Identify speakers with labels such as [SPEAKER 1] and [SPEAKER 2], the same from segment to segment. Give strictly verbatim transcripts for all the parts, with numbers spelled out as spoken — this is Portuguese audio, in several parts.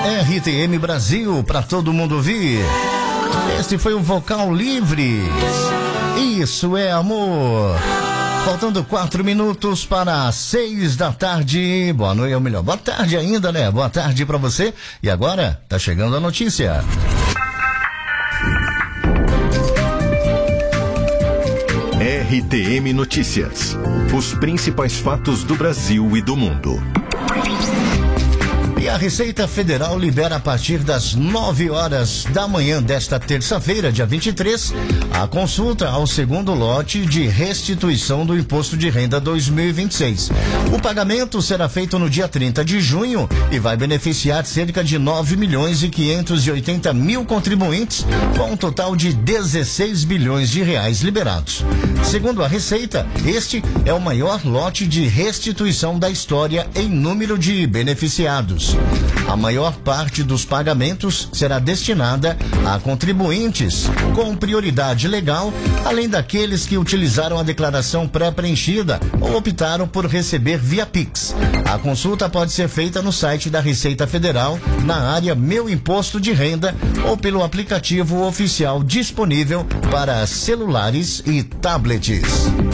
[SPEAKER 1] R T M Brasil, para todo mundo ouvir. Este foi o Vocal Livre. Isso é amor. Faltando quatro minutos para seis da tarde. Boa noite, ou melhor, boa tarde ainda, né? Boa tarde para você. E agora, tá chegando a notícia.
[SPEAKER 2] R T M Notícias. Os principais fatos do Brasil e do mundo.
[SPEAKER 1] E a Receita Federal libera a partir das nove horas da manhã desta terça-feira, dia vinte e três, a consulta ao segundo lote de restituição do Imposto de Renda dois mil e vinte e seis. O pagamento será feito no dia trinta de junho e vai beneficiar cerca de nove milhões e quinhentos e oitenta mil contribuintes, com um total de dezesseis bilhões de reais liberados. Segundo a Receita, este é o maior lote de restituição da história em número de beneficiados. A maior parte dos pagamentos será destinada a contribuintes com prioridade legal, além daqueles que utilizaram a declaração pré-preenchida ou optaram por receber via Pix. A consulta pode ser feita no site da Receita Federal, na área Meu Imposto de Renda, ou pelo aplicativo oficial disponível para celulares e tablets.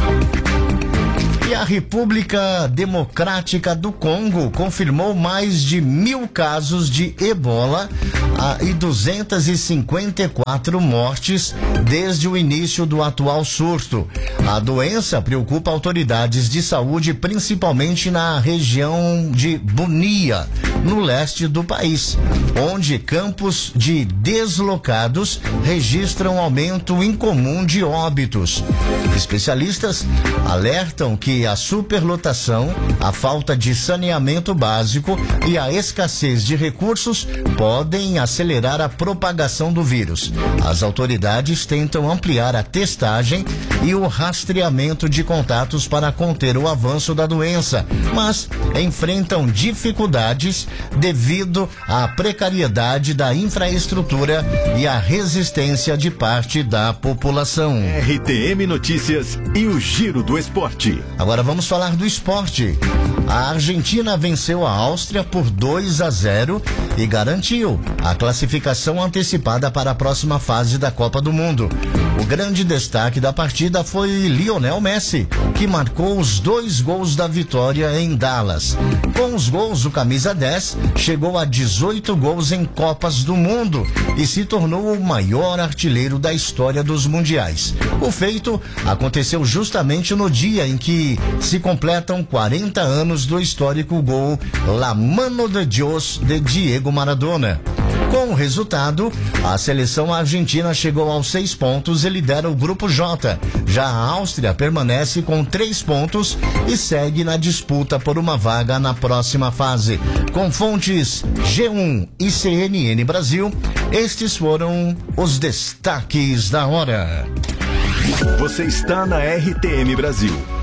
[SPEAKER 1] E a República Democrática do Congo confirmou mais de mil casos de ebola ah, e duzentas e cinquenta e quatro mortes desde o início do atual surto. A doença preocupa autoridades de saúde, principalmente na região de Bunia, no leste do país, onde campos de deslocados registram aumento incomum de óbitos. Especialistas alertam que a superlotação, a falta de saneamento básico e a escassez de recursos podem acelerar a propagação do vírus. As autoridades tentam ampliar a testagem e o rastreamento de contatos para conter o avanço da doença, mas enfrentam dificuldades devido à precariedade da infraestrutura e à resistência de parte da população.
[SPEAKER 2] R T M Notícias e o Giro do Esporte.
[SPEAKER 1] Agora vamos falar do esporte. A Argentina venceu a Áustria por dois a zero e garantiu a classificação antecipada para a próxima fase da Copa do Mundo. O grande destaque da partida foi Lionel Messi, que marcou os dois gols da vitória em Dallas. Com os gols, o camisa dez chegou a dezoito gols em Copas do Mundo e se tornou o maior artilheiro da história dos mundiais. O feito aconteceu justamente no dia em que se completam quarenta anos do histórico gol La Mano de Dios de Diego Maradona. Com o resultado, a seleção argentina chegou aos seis pontos e lidera o Grupo J. Já a Áustria permanece com três pontos e segue na disputa por uma vaga na próxima fase. Com fontes G um e C N N Brasil, estes foram os destaques da hora.
[SPEAKER 2] Você está na R T M Brasil.